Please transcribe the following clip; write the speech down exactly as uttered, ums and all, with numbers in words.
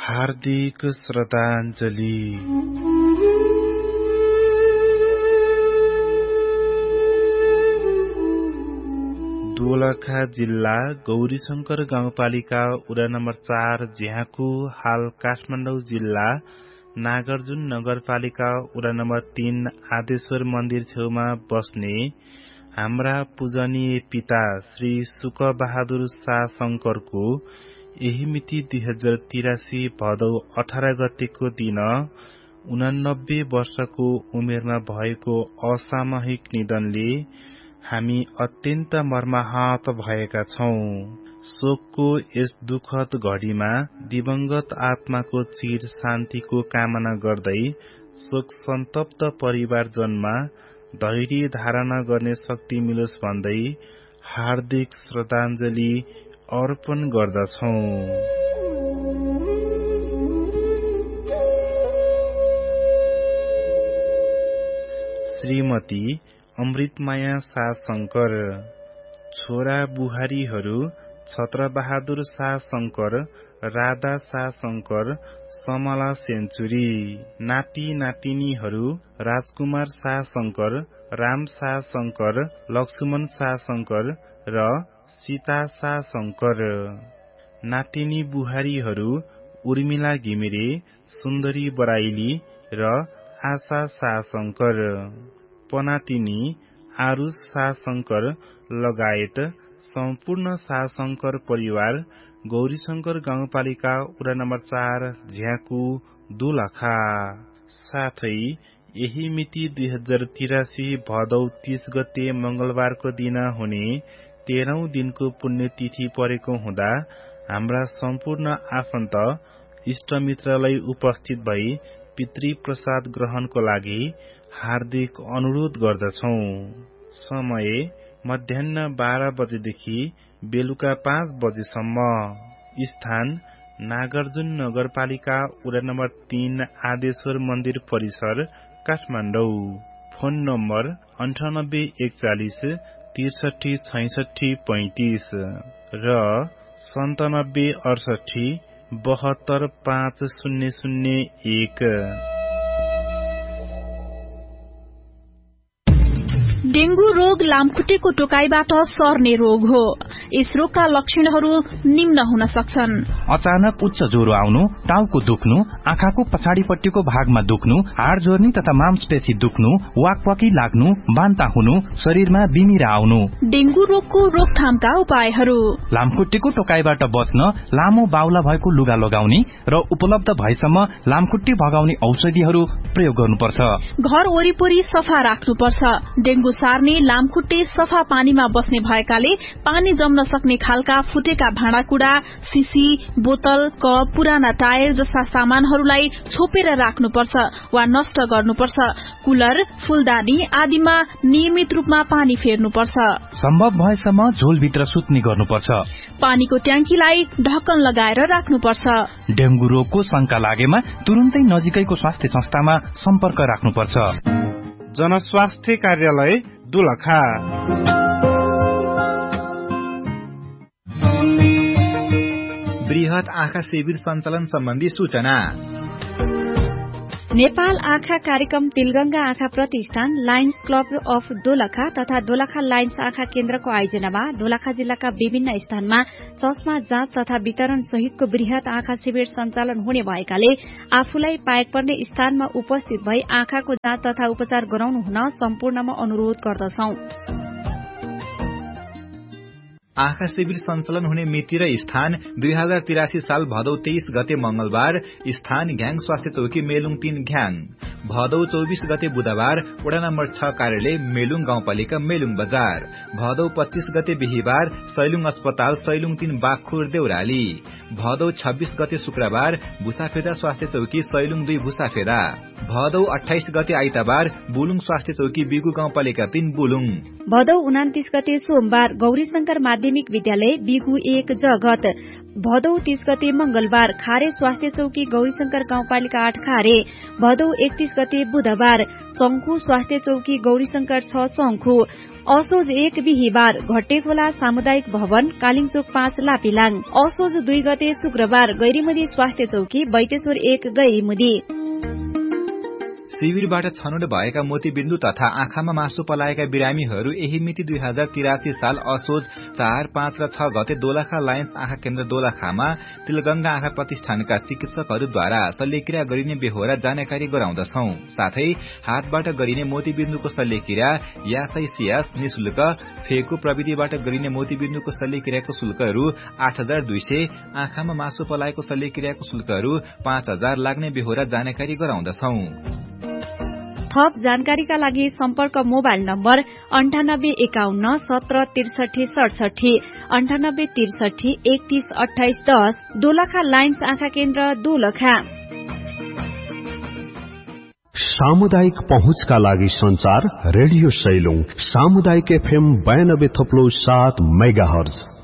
हार्दिक श्रद्धाञ्जली। दोलखा जिल्ला गौरीशंकर गाउँपालिका वडा नम्बर चार झ्याकु हाल काठमाडौँ जिल्ला नागार्जुन नगरपालिका वडा नम्बर तीन आदेश्वर मन्दिर छेउमा बस्ने हाम्रा पूजनीय पिता श्री सुक बहादुर शाह शंकरको यही मिति दुई हजार तिरासी भदौ अठार गतेको दिन उनानब्बे वर्षको उमेरमा भएको असामयिक निधनले हामी अत्यन्त मर्माहत भएका छौं। शोकको यस दुखद घडीमा दिवंगत आत्माको चिर शान्तिको कामना गर्दै शोक सन्तप्त परिवारजनमा धैर्य धारणा गर्ने शक्ति मिलोस् भन्दै हार्दिक श्रद्धाञ्जली अर्पण गर्दछौं। श्रीमती अमृतमाया शाह शंकर, छोरा बुहारीहरू छत्रबहादुर शाह शंकर, राधा शाह शंकर, समला सेन्चुरी, नाति नातिनीहरू राजकुमार शाह शंकर, राम शाह शंकर, लक्ष्मण शाह शंकर र सीता शाह शंकर, नातिनी बुहारीहरू उर्मिला घिमिरे, सुन्दरी बराइली र आशा शाह शंकर, पनातिनी आरुष शाह शंकर लगायत सम्पूर्ण शाह शंकर परिवार गौरीशंकर गाउँपालिका वडा नम्बर चार झ्याकु दोलखा। साथै यही मिति दुई हजार तिरासी भदौ तीस गते मंगलबारको दिन हुने तेह्रौं दिनको पुण्यतिथि परेको हुँदा हाम्रा सम्पूर्ण आफन्त इष्टमित्रलाई उपस्थित भई पितृ प्रसाद ग्रहणको लागि हार्दिक अनुरोध गर्दछौं। समय मध्याह्न बाह्र बजेदेखि बेलुका पाँच बजेसम्म। स्थान नागार्जुन नगरपालिका वडा नम्बर तीन आदेश्वर मन्दिर परिसर काठमाडौँ। फोन नम्बर अन्ठानब्बे एकचालिस त्रिसठी छैसठी पैंतिस र सन्तानब्बे अडसठी बहत्तर पाँच शून्य शून्य एक। डेंगू रोग लामखुट्टेको टोकाइबाट सर्ने रोग हो। यस रोगका लक्षणहरू निम्न हुन सक्छन्: अचानक उच्च ज्वरो आउनु, टाउको दुख्नु, आँखाको पछाडिपट्टिको भागमा दुख्नु, हाड जोर्नी तथा मांसपेशी दुख्नु, वाकवाकी लाग्नु, बान्ता हुनु, शरीरमा बिमिरा आउनु। डेंगू रोगको रोकथामका उपायहरू: लामखुट्टेको टोकाइबाट बच्न लामो बाहुला भएको लुगा लगाउने र उपलब्ध भएसम्म लामखुट्टे भगाउने औषधिहरू प्रयोग गर्नुपर्छ। घर वरिपरि सफा राख्नुपर्छ। डेंगू सार्ने लामखुट्टे सफा पानीमा बस्ने भएकाले पानी जम्न सक्ने खालका फुटेका भाँडाकुड़ा, सिसी, बोतल, कप, पुराना टायर जस्ता सामानहरूलाई छोपेर राख्नुपर्छ वा नष्ट गर्नुपर्छ। कुलर, फूलदानी आदिमा नियमित रूपमा पानी फेर्नुपर्छ। सम्भव भएसम्म झोलभित्र सुत्ने गर्नुपर्छ। पानीको ट्याङ्कीलाई ढक्कन लगाएर राख्नुपर्छ। डेंगू रोगको शंका लागेमा तुरुन्तै नजिकैको स्वास्थ्य संस्थामा सम्पर्क राख्नुपर्छ। जनस्वास्थ्य कार्यालय दोलखा। बृहत आँखा शिविर सञ्चालन सम्बन्धी सूचना। नेपाल आँखा कार्यक्रम तिलगंगा आँखा प्रतिष्ठान, लायन्स क्लब अफ दोलखा तथा दोलखा लायन्स आँखा केन्द्रको आयोजनामा दोलखा जिल्लाका विभिन्न स्थानमा चस्मा जाँच तथा वितरण सहितको बृहत आँखा शिविर सञ्चालन हुने भएकाले आफूलाई पाएक पर्ने स्थानमा उपस्थित भई आँखाको जाँच तथा उपचार गराउनु हुन सम्पूर्णमा अनुरोध गर्दछौं। आँखा शिविर सञ्चालन हुने मिति र स्थान दुई हजार तिरासी साल भदौ तेइस गते मंगलबार। स्थान घ्याङ स्वास्थ्य चौकी मेलुङ तीन घ्याङ। भदौ चौबीस गते बुधबार वडा नम्बर छ कार्यालय मेलुङ गाउँपालिका मेलुङ बजार। भदौ पच्चीस गते बिहिबार सैलुङ अस्पताल सैलुङ तीन बागखुर देउराली। भदौ छब्बीस गते शुक्रबार भुसाफेदा स्वास्थ्य चौकी सैलुङ दुई भुसाफेदा। भदौ अठाइस गते आइतबार बुलुङ स्वास्थ्य चौकी बिगु गाउँपालिका तीन बुलुङ। भदौ उनातिस गते सोमबार गौरीशंकर माध्यमिक विद्यालय बिगु एक जगत। भदौ तीस गते मंगलबार खारे स्वास्थ्य चौकी गौरीशंकर गाउँपालिका आठ खारे, भदौ एकतीस गते बुधबार चंखु स्वास्थ्य चौकी गौरीशंकर छ चंखु, असोज एक बिहिबार घट्टेखोला सामुदायिक भवन कालिङचोक पाँच लापिलाङ, असोज दुई गते शुक्रबार गैरीमुदी स्वास्थ्य चौकी बैतेश्वर एक गैरीमुदी। शिविरबाट छनौट भएका मोतीबिन्दु तथा आँखामा मासु पलाएका बिरामीहरू यही मिति दुई हजार तिरासी साल असोज चार पाँच र छ गते दोलखा लायन्स आँखा केन्द्र दोलखामा तिलगंगा आँखा प्रतिष्ठानका चिकित्सकहरूद्वारा शल्यक्रिया गरिने बेहोरा जानकारी गराउँदछौ। साथै हातबाट गरिने मोतीबिन्दुको शल्यक्रिया यासैसियास निशुल्क, फेको प्रविधिबाट गरिने मोतीबिन्दुको शल्यक्रियाको शुल्कहरू आठ हजार दुई सय, आँखामा मासु पलाएको शल्यक्रियाको शुल्कहरू पाँच हजार लाग्ने बेहोरा जानकारी गराउँदछौ। थप जानकारीका लागि सम्पर्क मोबाइल नम्बर अन्ठानब्बे एकाउन्न सत्र त्रिसठी सडसठी, अन्ठानब्बे त्रिसठी एकतीस अठाइस दस। दोलखा लायन्स आँखा केन्द्र दोलखा। सामुदायिक पहुँचका लागि संचार रेडियो सैलुङ सामुदायिक एफएम बयानब्बे थप्लो सात मेगा हर्ज।